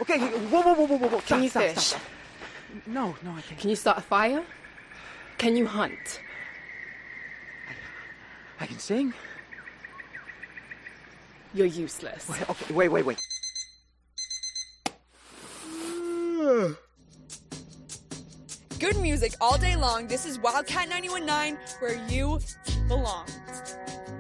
Okay, whoa. Can you Stop. fish? No, I can't. Can you start a fire? Can you hunt? I can sing. You're useless. Wait. Good music all day long. This is Wildcat 91.9, where you belong.